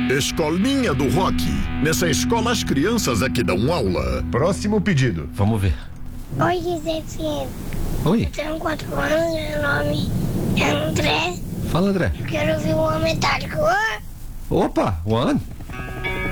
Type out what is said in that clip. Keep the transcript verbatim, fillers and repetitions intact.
Escolinha do Rock. Nessa escola as crianças é que dão aula. Próximo pedido. Vamos ver. Oi, Gisele F M. Oi. Eu tenho quatro anos, meu nome é André. Fala, André. Eu quero ouvir o Homem Metálico. Ah! Opa, One.